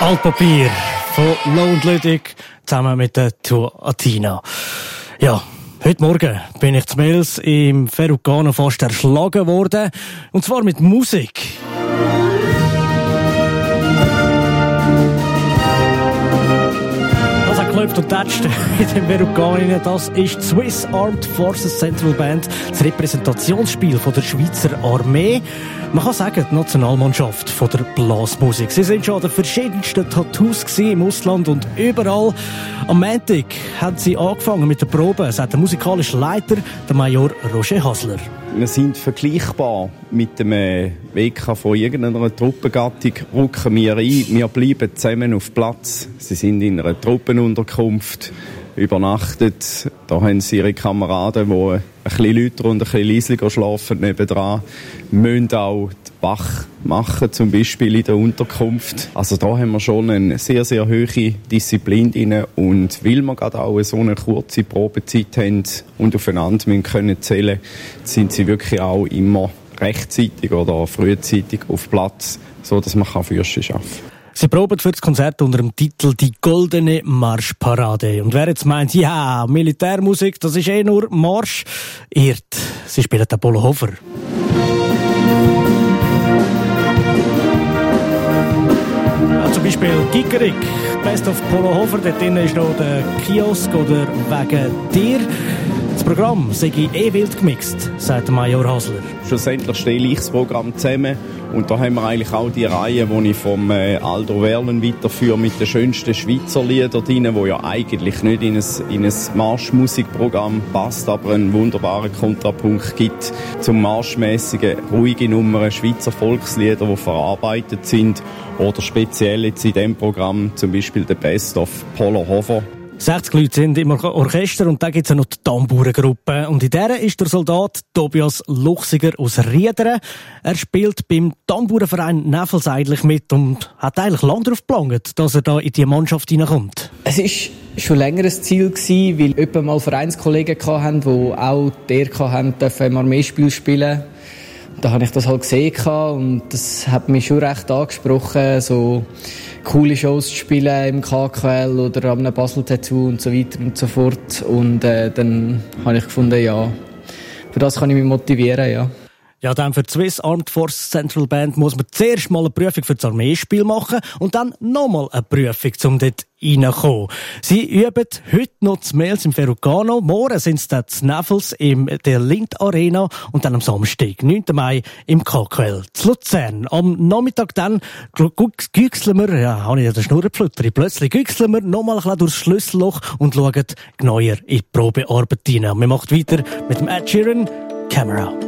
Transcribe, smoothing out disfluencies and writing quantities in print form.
Altpapier von Lo und Ludwig zusammen mit der Tour Athena. Ja, heute Morgen bin ich zu Mels im Ferrugano fast erschlagen worden. Und zwar mit Musik. Klopft und tätscht in dem Verrugano. Das ist die Swiss Armed Forces Central Band, das Repräsentationsspiel von der Schweizer Armee. Man kann sagen, die Nationalmannschaft von der Blasmusik. Sie sind schon an den verschiedensten Tattoos im Ausland und überall. Am Montag haben sie angefangen mit der Probe, sagt der musikalische Leiter, der Major Roger Hasler. Wir sind vergleichbar mit dem WK von irgendeiner Truppengattung. Rücken wir ein, wir bleiben zusammen auf Platz. Sie sind in einer Truppenunterkunft übernachtet. Da haben sie ihre Kameraden, die ein bisschen lauter und ein bisschen leiser schlafen nebendran. Müssen auch wach machen, zum Beispiel in der Unterkunft. Also da haben wir schon eine sehr, sehr hohe Disziplin drin. Und weil wir gerade auch so eine kurze Probezeit haben und aufeinander können zählen, sind sie wirklich auch immer rechtzeitig oder frühzeitig auf Platz, so dass man Fürsten schaffen kann. Sie proben für das Konzert unter dem Titel «Die Goldene Marschparade». Und wer jetzt meint, ja, Militärmusik, das ist nur Marsch, irrt. Sie spielen den Polo Hofer. Ja, zum Beispiel Gigerig, Best of Polo Hofer, dort drin ist noch der Kiosk oder «Wegen dir». Das Programm sei wild gemixt, sagt Major Hasler. Schlussendlich stelle ich das Programm zusammen und da haben wir eigentlich auch die Reihe, die ich vom Aldo Verlen weiterführe mit den schönsten Schweizer Liedern drin, die ja eigentlich nicht in ein Marschmusikprogramm passt, aber einen wunderbaren Kontrapunkt gibt zum marschmäßigen, ruhigen Nummern, Schweizer Volkslieder, die verarbeitet sind oder speziell jetzt in diesem Programm zum Beispiel der Best of Polo Hofer. 60 Leute sind im Orchester und da gibt es ja noch die Tambourengruppe. Und in der ist der Soldat Tobias Luchsiger aus Riederen. Er spielt beim Tambourenverein Neffels eigentlich mit und hat eigentlich lange darauf geplant, dass er da in die Mannschaft hineinkommt. Es war schon länger ein Ziel gewesen, weil etwa mal Vereinskollegen hatten, die auch die Ehre hatten, im Armeespiel spielen. Da habe ich das halt gesehen und das hat mich schon recht angesprochen, so coole Shows zu spielen im KQL oder am Basel-Tattoo und so weiter und so fort. Und dann habe ich gefunden, ja, für das kann ich mich motivieren, ja. Ja, dann für die Swiss Armed Forces Central Band muss man zuerst mal eine Prüfung für das Armeespiel machen und dann nochmal eine Prüfung, um dort reinzukommen. Sie üben heute noch zu Mels im Ferrugano. Morgen sind es dann zu Neffels in der Lind Arena und dann am Samstag, 9. Mai, im KQL zu Luzern. Am Nachmittag dann güchseln wir, ja, habe ich ja den Schnurrenpflütter, plötzlich güchseln wir nochmal ein bisschen durchs Schlüsselloch und schauen genauer in die Probearbeit hinein. Wir machen weiter mit dem Ed Sheeran, Camera.